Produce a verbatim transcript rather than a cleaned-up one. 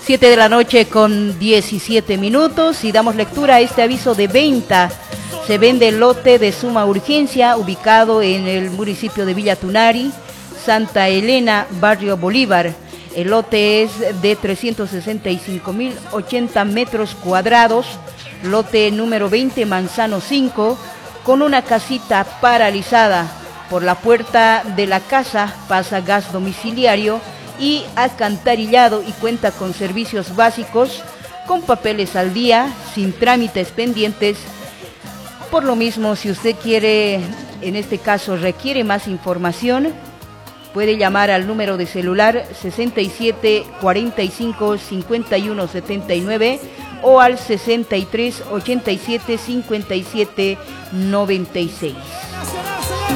siete de la noche con diecisiete minutos y damos lectura a este aviso de venta. Se vende el lote de suma urgencia ubicado en el municipio de Villa Tunari, Santa Elena, barrio Bolívar. El lote es de trescientos sesenta y cinco mil ochenta metros cuadrados, lote número veinte, Manzano cinco, con una casita paralizada. Por la puerta de la casa pasa gas domiciliario y alcantarillado y cuenta con servicios básicos, con papeles al día, sin trámites pendientes. Por lo mismo, si usted quiere, en este caso requiere más información, puede llamar al número de celular sesenta y siete cuarenta y cinco cincuenta y uno setenta y nueve o al sesenta y tres ochenta y siete cincuenta y siete noventa y seis.